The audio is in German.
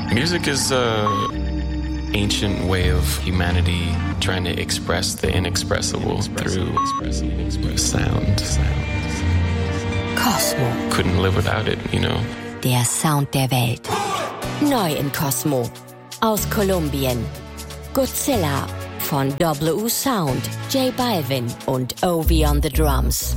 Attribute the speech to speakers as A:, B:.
A: Music is an ancient way of humanity trying to express the inexpressible through sound.
B: Cosmo.
A: Couldn't live without it, you know.
B: Der Sound der Welt. Neu in Cosmo. Aus Kolumbien. Godzilla von WU Sound, J Balvin und Ovi on the Drums.